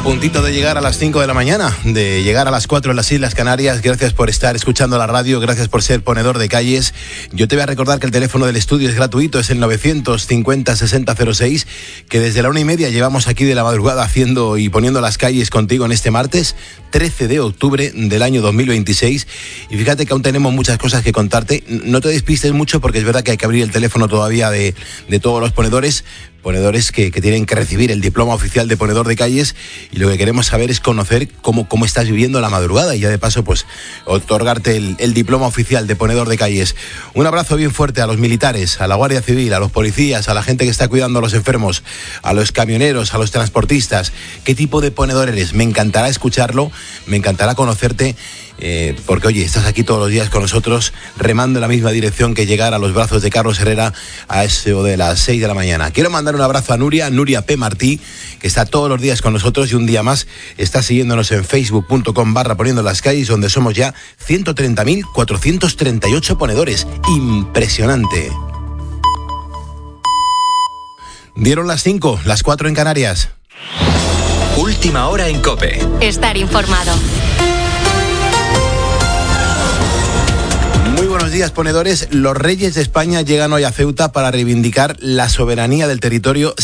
A puntito de llegar a las 5 de la mañana, de llegar a las 4 en las Islas Canarias. Gracias por estar escuchando la radio, gracias por ser ponedor de calles. Yo te voy a recordar que el teléfono del estudio es gratuito, es el 950-6006, que desde la 1:30 llevamos aquí de la madrugada haciendo y poniendo las calles contigo en este martes, 13 de octubre del año 2026. Y fíjate que aún tenemos muchas cosas que contarte. No te despistes mucho porque es verdad que hay que abrir el teléfono todavía de todos los ponedores que tienen que recibir el diploma oficial de ponedor de calles, y lo que queremos saber es conocer cómo estás viviendo la madrugada y ya de paso pues otorgarte el diploma oficial de ponedor de calles. Un abrazo bien fuerte a los militares, a la Guardia Civil, a los policías, a la gente que está cuidando a los enfermos, a los camioneros, a los transportistas. ¿Qué tipo de ponedor eres? Me encantará escucharlo, me encantará conocerte, porque oye, estás aquí todos los días con nosotros remando en la misma dirección que llegar a los brazos de Carlos Herrera a eso de las 6 de la mañana. Quiero mandar un abrazo a Nuria P. Martí, que está todos los días con nosotros y un día más está siguiéndonos en facebook.com/poniendo las calles, donde somos ya 130.438 ponedores. Impresionante. Dieron las 5, las 4 en Canarias. Última hora en COPE. Estar informado. Muy buenos días, ponedores. Los Reyes de España llegan hoy a Ceuta para reivindicar la soberanía del territorio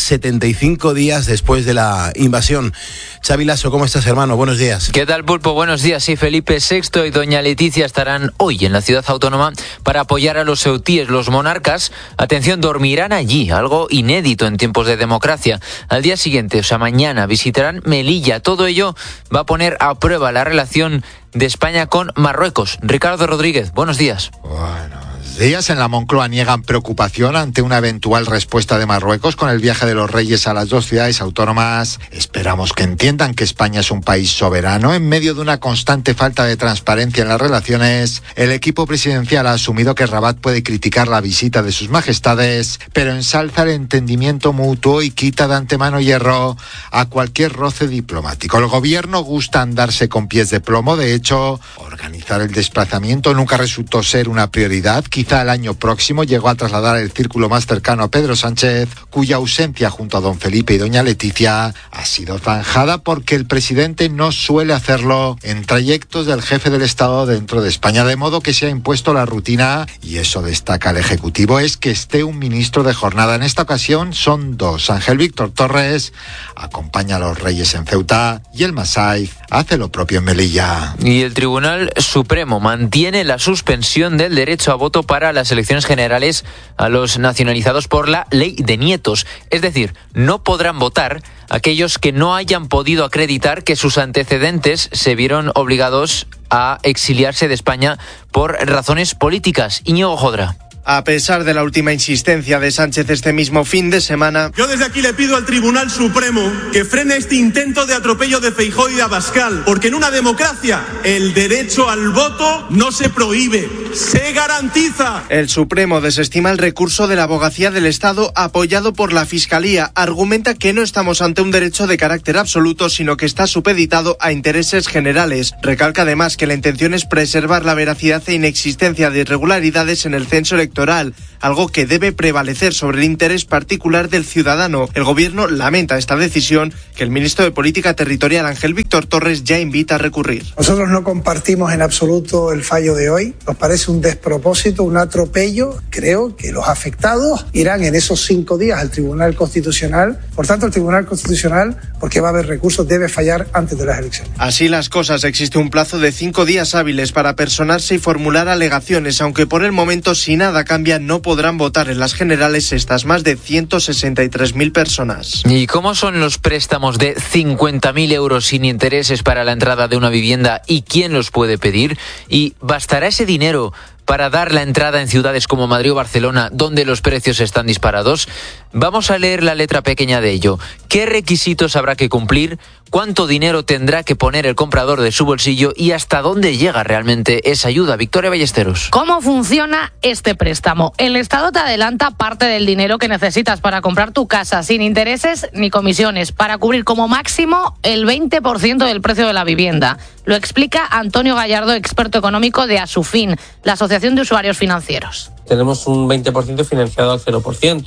75 días después de la invasión. Xavi Lasso, ¿cómo estás, hermano? Buenos días. ¿Qué tal, Pulpo? Buenos días. Sí, Felipe VI y doña Leticia estarán hoy en la ciudad autónoma para apoyar a los ceutíes. Los monarcas, atención, dormirán allí, algo inédito en tiempos de democracia. Al día siguiente, o sea, mañana, visitarán Melilla. Todo ello va a poner a prueba la relación de España con Marruecos. Ricardo Rodríguez, buenos días. Buenos días. En la Moncloa niegan preocupación ante una eventual respuesta de Marruecos con el viaje de los Reyes a las dos ciudades autónomas. Esperamos que entiendan que España es un país soberano. En medio de una constante falta de transparencia en las relaciones, el equipo presidencial ha asumido que Rabat puede criticar la visita de sus majestades, pero ensalza el entendimiento mutuo y quita de antemano hierro a cualquier roce diplomático. El gobierno gusta andarse con pies de plomo. De hecho, organizar el desplazamiento nunca resultó ser una prioridad. Quizá el año próximo llegó a trasladar el círculo más cercano a Pedro Sánchez, cuya ausencia junto a don Felipe y doña Leticia ha sido zanjada porque el presidente no suele hacerlo en trayectos del jefe del Estado dentro de España, de modo que se ha impuesto la rutina, y eso destaca el Ejecutivo, es que esté un ministro de jornada. En esta ocasión son dos. Ángel Víctor Torres acompaña a los Reyes en Ceuta y el Masai hace lo propio en Melilla. Y el Tribunal Supremo mantiene la suspensión del derecho a voto para las elecciones generales a los nacionalizados por la ley de nietos. Es decir, no podrán votar aquellos que no hayan podido acreditar que sus antecedentes se vieron obligados a exiliarse de España por razones políticas. Íñigo Jodra. A pesar de la última insistencia de Sánchez este mismo fin de semana, yo desde aquí le pido al Tribunal Supremo que frene este intento de atropello de Feijóo y de Abascal, porque en una democracia el derecho al voto no se prohíbe, se garantiza. El Supremo desestima el recurso de la Abogacía del Estado apoyado por la Fiscalía. Argumenta que no estamos ante un derecho de carácter absoluto, sino que está supeditado a intereses generales. Recalca además que la intención es preservar la veracidad e inexistencia de irregularidades en el censo electoral, algo que debe prevalecer sobre el interés particular del ciudadano. El gobierno lamenta esta decisión, que el ministro de Política Territorial, Ángel Víctor Torres, ya invita a recurrir. Nosotros no compartimos en absoluto el fallo de hoy. Nos parece un despropósito, un atropello. Creo que los afectados irán en esos 5 días al Tribunal Constitucional. Por tanto, el Tribunal Constitucional, porque va a haber recursos, debe fallar antes de las elecciones. Así las cosas, existe un plazo de 5 días hábiles para personarse y formular alegaciones, aunque por el momento, si nada cambia, no podrán votar en las generales estas más de 163.000 personas. ¿Y cómo son los préstamos de 50.000 euros sin intereses para la entrada de una vivienda y quién los puede pedir? ¿Y bastará ese dinero para dar la entrada en ciudades como Madrid o Barcelona, donde los precios están disparados? Vamos a leer la letra pequeña de ello. ¿Qué requisitos habrá que cumplir? ¿Cuánto dinero tendrá que poner el comprador de su bolsillo? ¿Y hasta dónde llega realmente esa ayuda? Victoria Ballesteros. ¿Cómo funciona este préstamo? El Estado te adelanta parte del dinero que necesitas para comprar tu casa, sin intereses ni comisiones, para cubrir como máximo el 20% del precio de la vivienda. Lo explica Antonio Gallardo, experto económico de Asufin, la Asociación de Usuarios Financieros. Tenemos un 20% financiado al 0%.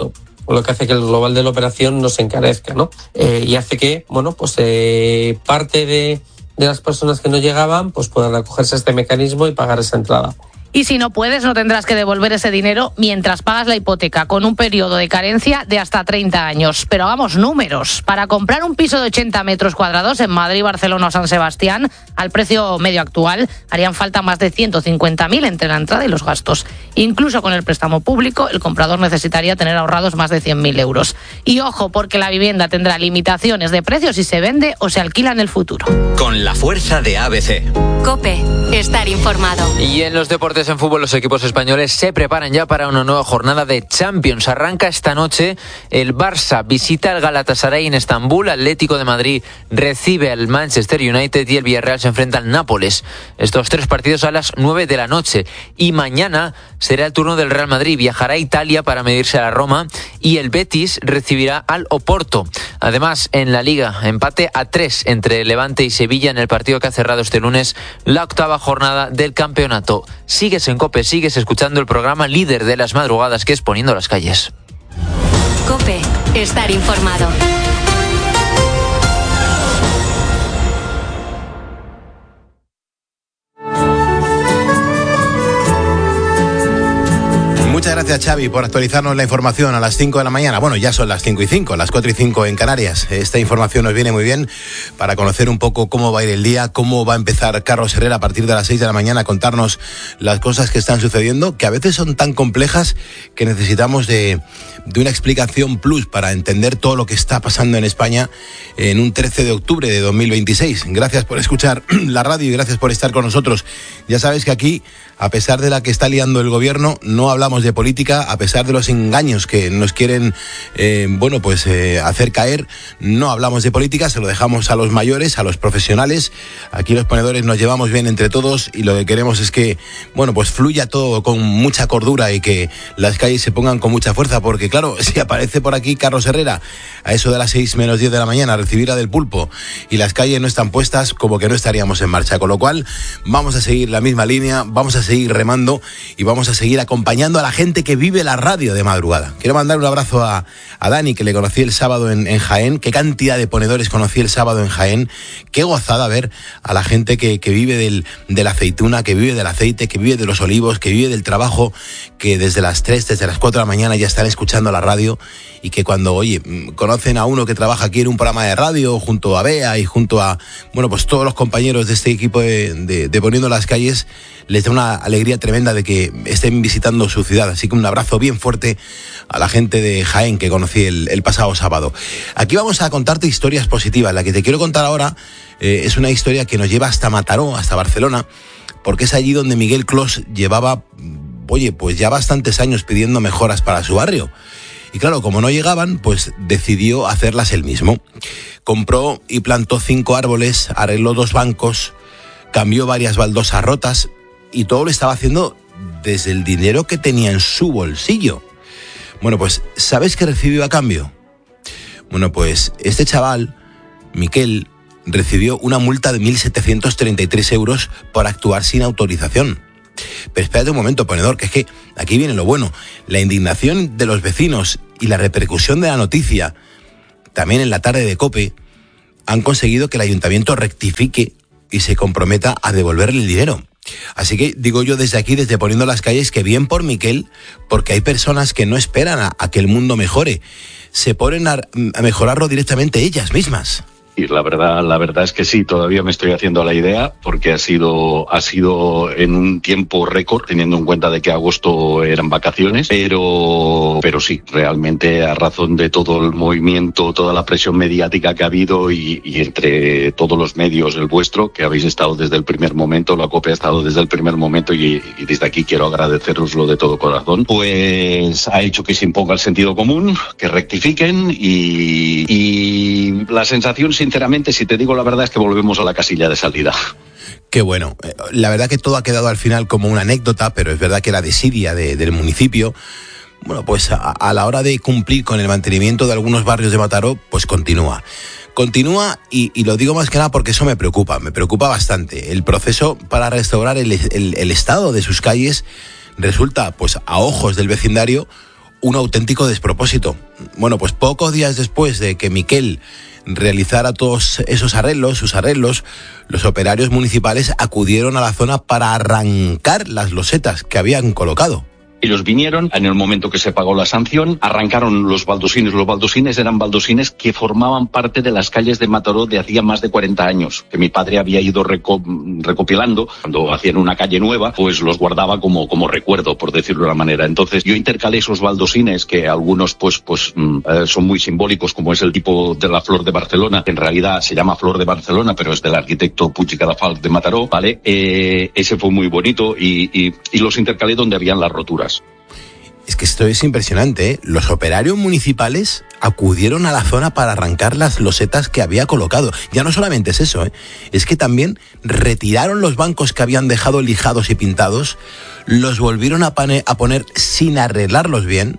lo que hace que el global de la operación no se encarezca, ¿no? Y hace que, parte de las personas que no llegaban pues puedan acogerse a este mecanismo y pagar esa entrada. Y si no puedes, no tendrás que devolver ese dinero mientras pagas la hipoteca, con un periodo de carencia de hasta 30 años. Pero hagamos números. Para comprar un piso de 80 metros cuadrados en Madrid, Barcelona o San Sebastián, al precio medio actual, harían falta más de 150.000 entre la entrada y los gastos. Incluso con el préstamo público, el comprador necesitaría tener ahorrados más de 100.000 euros. Y ojo, porque la vivienda tendrá limitaciones de precios si se vende o se alquila en el futuro. Con la fuerza de ABC. COPE. Estar informado. Y en los deportes en fútbol, los equipos españoles se preparan ya para una nueva jornada de Champions. Arranca esta noche el Barça, visita al Galatasaray en Estambul, Atlético de Madrid recibe al Manchester United y el Villarreal se enfrenta al Nápoles. Estos 3 partidos a las 9 de la noche. Y mañana será el turno del Real Madrid. Viajará a Italia para medirse a la Roma y el Betis recibirá al Oporto. Además, en la Liga, empate a 3 entre Levante y Sevilla en el partido que ha cerrado este lunes la 8ª jornada del campeonato. Sigues en COPE, sigues escuchando el programa líder de las madrugadas, que es Poniendo las Calles. COPE. Estar informado. Muchas gracias, Xavi, por actualizarnos la información a las 5 de la mañana. Bueno, ya son las 5:05, las 4:05 en Canarias. Esta información nos viene muy bien para conocer un poco cómo va a ir el día, cómo va a empezar Carlos Herrera a partir de las 6 de la mañana a contarnos las cosas que están sucediendo, que a veces son tan complejas que necesitamos de una explicación plus para entender todo lo que está pasando en España en un 13 de octubre de 2026. Gracias por escuchar la radio y gracias por estar con nosotros. Ya sabes que aquí, a pesar de la que está liando el gobierno, no hablamos de política, a pesar de los engaños que nos quieren hacer caer, no hablamos de política, se lo dejamos a los mayores, a los profesionales. Aquí los ponedores nos llevamos bien entre todos y lo que queremos es que, fluya todo con mucha cordura y que las calles se pongan con mucha fuerza, porque claro, si aparece por aquí Carlos Herrera a eso de las 6 menos 10 de la mañana a recibir a Del Pulpo y las calles no están puestas, como que no estaríamos en marcha, con lo cual vamos a seguir la misma línea, vamos a seguir remando y vamos a seguir acompañando a la gente que vive la radio de madrugada. Quiero mandar un abrazo a Dani, que le conocí el sábado en Jaén. Qué cantidad de ponedores conocí el sábado en Jaén. Qué gozada ver a la gente que vive de la aceituna, que vive del aceite, que vive de los olivos, que vive del trabajo, que desde las 3, desde las 4 de la mañana ya están escuchando la radio y que cuando, conocen a uno que trabaja aquí en un programa de radio junto a Bea y junto a, todos los compañeros de este equipo de Poniendo las Calles, les da una alegría tremenda de que estén visitando su ciudad. Así que un abrazo bien fuerte a la gente de Jaén que conocí el pasado sábado. Aquí vamos a contarte historias positivas. La que te quiero contar ahora es una historia que nos lleva hasta Mataró, hasta Barcelona, porque es allí donde Miguel Clos llevaba, ya bastantes años pidiendo mejoras para su barrio. Y claro, como no llegaban, pues decidió hacerlas él mismo. Compró y plantó 5 árboles, arregló 2 bancos, cambió varias baldosas rotas y todo lo estaba haciendo desde el dinero que tenía en su bolsillo. ¿Sabes qué recibió a cambio? Este chaval, Miquel, recibió una multa de 1.733 euros por actuar sin autorización. Pero espérate un momento, ponedor, que es que aquí viene lo bueno. La indignación de los vecinos y la repercusión de la noticia, también en la tarde de COPE, han conseguido que el ayuntamiento rectifique y se comprometa a devolverle el dinero. Así que digo yo desde aquí, desde Poniendo las Calles, que bien por Miquel, porque hay personas que no esperan a que el mundo mejore, se ponen a mejorarlo directamente ellas mismas. Y la verdad es que sí, todavía me estoy haciendo la idea, porque ha sido en un tiempo récord, teniendo en cuenta de que agosto eran vacaciones, pero sí, realmente a razón de todo el movimiento, toda la presión mediática que ha habido y entre todos los medios, el vuestro, que habéis estado desde el primer momento, la COPE ha estado desde el primer momento y desde aquí quiero agradeceroslo de todo corazón, pues ha hecho que se imponga el sentido común, que rectifiquen y la sensación, sinceramente, si te digo la verdad, es que volvemos a la casilla de salida. Qué bueno. La verdad que todo ha quedado al final como una anécdota, pero es verdad que la desidia del municipio, a la hora de cumplir con el mantenimiento de algunos barrios de Mataró, pues continúa y lo digo más que nada porque eso me preocupa bastante. El proceso para restaurar el estado de sus calles resulta, a ojos del vecindario, un auténtico despropósito. Bueno, pues pocos días después de que Miquel realizara todos esos arreglos, sus arreglos, los operarios municipales acudieron a la zona para arrancar las losetas que habían colocado. Ellos vinieron, en el momento que se pagó la sanción, arrancaron los baldosines. Los baldosines eran baldosines que formaban parte de las calles de Mataró de hacía más de 40 años, que mi padre había ido recopilando. Cuando hacían una calle nueva, pues los guardaba como recuerdo, por decirlo de una manera. Entonces yo intercalé esos baldosines, que algunos son muy simbólicos, como es el tipo de la Flor de Barcelona, que en realidad se llama Flor de Barcelona, pero es del arquitecto Puig i Cadafalch de Mataró, ¿vale? Ese fue muy bonito y los intercalé donde habían las roturas. Es que esto es impresionante, ¿eh? Los operarios municipales acudieron a la zona para arrancar las losetas que había colocado. Ya no solamente es eso, ¿eh? Es que también retiraron los bancos que habían dejado lijados y pintados, los volvieron a poner sin arreglarlos bien,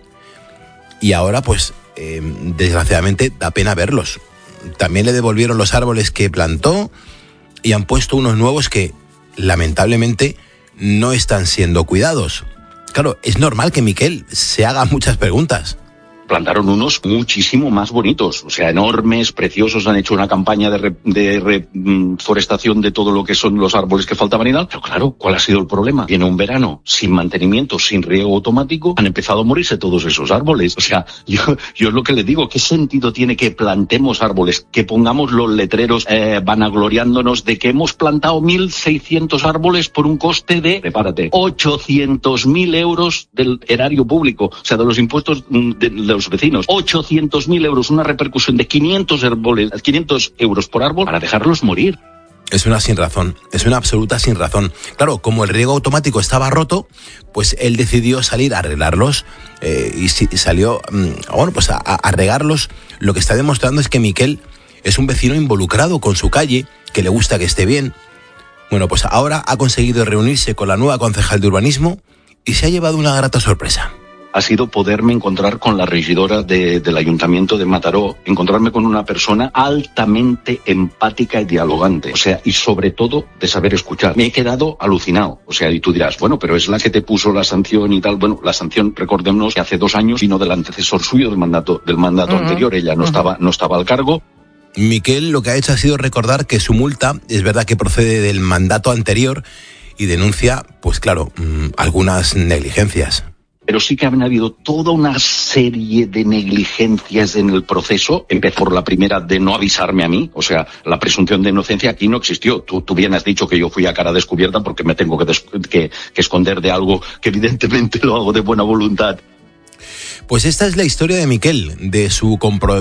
y ahora pues desgraciadamente da pena verlos. También le devolvieron los árboles que plantó y han puesto unos nuevos que lamentablemente no están siendo cuidados. Claro, es normal que Miquel se haga muchas preguntas. Plantaron unos muchísimo más bonitos, o sea, enormes, preciosos. Han hecho una campaña de reforestación de todo lo que son los árboles que faltaban y tal. Pero claro, ¿cuál ha sido el problema? Viene un verano sin mantenimiento, sin riego automático, han empezado a morirse todos esos árboles. O sea, yo es lo que le digo, ¿qué sentido tiene que plantemos árboles? Que pongamos los letreros vanagloriándonos de que hemos plantado 1.600 árboles por un coste de, prepárate, 800.000 euros del erario público, o sea, de los impuestos de los vecinos. 800.000 euros, una repercusión de 500 euros por árbol para dejarlos morir. Es una sin razón, es una absoluta sin razón. Claro, como el riego automático estaba roto, pues él decidió salir a arreglarlos y salió a regarlos. Lo que está demostrando es que Miquel es un vecino involucrado con su calle, que le gusta que esté bien. Bueno, pues ahora ha conseguido reunirse con la nueva concejal de urbanismo y se ha llevado una grata sorpresa. Ha sido poderme encontrar con la regidora del Ayuntamiento de Mataró, encontrarme con una persona altamente empática y dialogante, o sea, y sobre todo de saber escuchar. Me he quedado alucinado, o sea, y tú dirás, bueno, pero es la que te puso la sanción y tal. Bueno, la sanción, recordémonos que hace 2 años vino del antecesor suyo del mandato anterior, ella no estaba al cargo. Miquel lo que ha hecho ha sido recordar que su multa es verdad que procede del mandato anterior y denuncia, pues claro, algunas negligencias. Pero sí que han habido toda una serie de negligencias en el proceso. Empezó por la primera de no avisarme a mí, o sea, la presunción de inocencia aquí no existió. Tú bien has dicho que yo fui a cara descubierta porque me tengo que esconder de algo que evidentemente lo hago de buena voluntad. Pues esta es la historia de Miquel, de su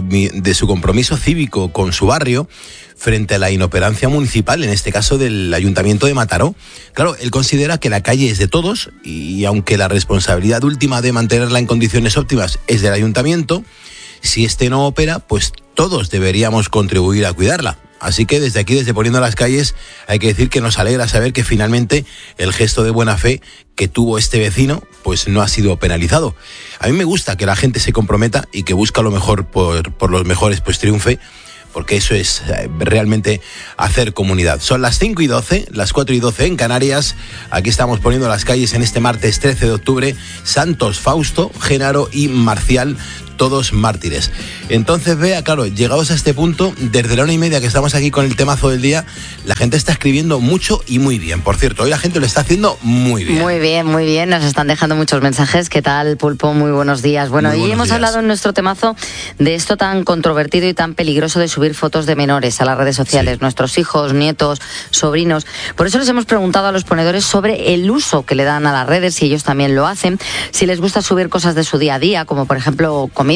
compromiso cívico con su barrio frente a la inoperancia municipal, en este caso del Ayuntamiento de Mataró. Claro, él considera que la calle es de todos y aunque la responsabilidad última de mantenerla en condiciones óptimas es del Ayuntamiento, si este no opera, pues todos deberíamos contribuir a cuidarla. Así que desde aquí, desde Poniendo las Calles, hay que decir que nos alegra saber que finalmente el gesto de buena fe que tuvo este vecino pues no ha sido penalizado. A mí me gusta que la gente se comprometa y que busca lo mejor por los mejores pues triunfe, porque eso es realmente hacer comunidad. Son las 5:12, las 4:12 en Canarias. Aquí estamos Poniendo las Calles en este martes 13 de octubre. Santos, Fausto, Genaro y Marcial, todos mártires. Entonces, vea, claro, llegados a este punto, desde la 1:30 que estamos aquí con el temazo del día, la gente está escribiendo mucho y muy bien. Por cierto, hoy la gente lo está haciendo muy bien. Muy bien, muy bien. Nos están dejando muchos mensajes. ¿Qué tal, Pulpo? Muy buenos días. Bueno, hoy hemos hablado en nuestro temazo de esto tan controvertido y tan peligroso de subir fotos de menores a las redes sociales. Sí. Nuestros hijos, nietos, sobrinos. Por eso les hemos preguntado a los ponedores sobre el uso que le dan a las redes, si ellos también lo hacen, si les gusta subir cosas de su día a día, como por ejemplo comidas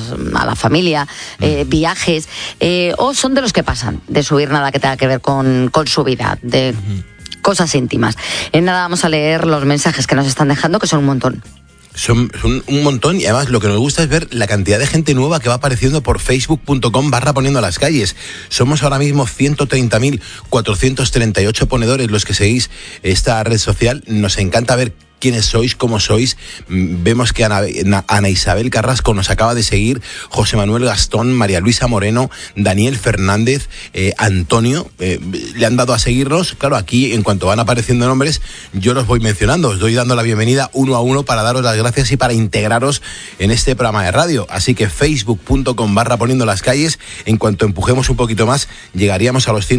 a la familia, viajes, o son de los que pasan de subir nada que tenga que ver con su vida, de cosas íntimas. En nada vamos a leer los mensajes que nos están dejando, que son un montón. Son un montón y además lo que nos gusta es ver la cantidad de gente nueva que va apareciendo por facebook.com/Poniendo las Calles. Somos ahora mismo 130.438 ponedores los que seguís esta red social. Nos encanta ver quiénes sois, cómo sois. Vemos que Ana Isabel Carrasco nos acaba de seguir, José Manuel Gastón, María Luisa Moreno, Daniel Fernández, Antonio, le han dado a seguirnos. Claro, aquí en cuanto van apareciendo nombres, yo los voy mencionando, os doy dando la bienvenida uno a uno para daros las gracias y para integraros en este programa de radio. Así que facebook.com/poniendo las calles, en cuanto empujemos un poquito más, llegaríamos a los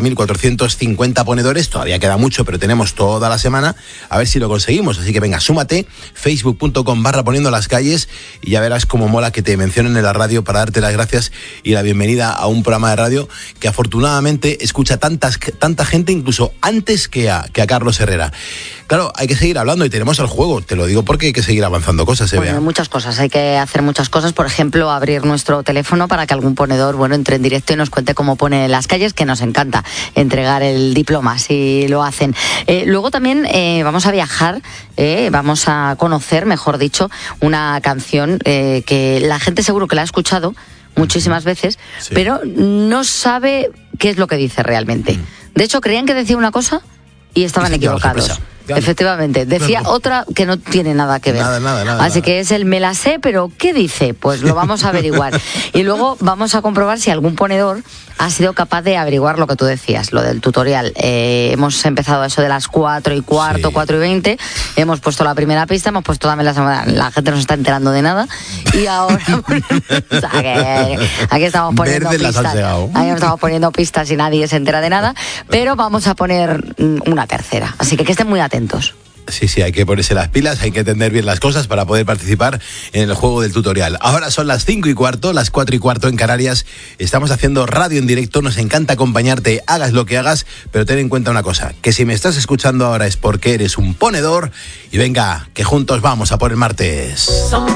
130.450 ponedores. Todavía queda mucho, pero tenemos toda la semana, a ver si lo conseguimos. Así que venga, súmate, facebook.com/poniendo las calles, y ya verás cómo mola que te mencionen en la radio para darte las gracias y la bienvenida a un programa de radio que afortunadamente escucha tanta gente, incluso antes que a Carlos Herrera. Claro, hay que seguir hablando y tenemos el juego, te lo digo porque hay que seguir avanzando cosas. Bueno, muchas cosas, hay que hacer muchas cosas, por ejemplo, abrir nuestro teléfono para que algún ponedor, entre en directo y nos cuente cómo pone en las calles, que nos encanta entregar el diploma, si lo hacen. Luego también vamos a viajar, vamos a conocer, mejor dicho, una canción que la gente seguro que la ha escuchado muchísimas veces, sí, pero no sabe qué es lo que dice realmente. De hecho, creían que decía una cosa y estaban equivocados. Efectivamente, decía otra que no tiene nada que ver. Nada. Así que es el me la sé, pero ¿qué dice? Pues lo vamos a averiguar. Y luego vamos a comprobar si algún ponedor ha sido capaz de averiguar lo que tú decías, lo del tutorial. Hemos empezado eso de las 4:15, sí, 4:20. Hemos puesto la primera pista, hemos puesto también la gente no se está enterando de nada. Y ahora o sea, aquí estamos poniendo pistas. Aquí estamos poniendo pistas y nadie se entera de nada. Pero vamos a poner una tercera. Así que estén muy atentos. Sí, hay que ponerse las pilas, hay que entender bien las cosas para poder participar en el juego del tutorial. Ahora son las 5:15, las 4:15 en Canarias. Estamos haciendo radio en directo, nos encanta acompañarte, hagas lo que hagas, pero ten en cuenta una cosa, que si me estás escuchando ahora es porque eres un ponedor. Y venga, que juntos vamos a por el martes.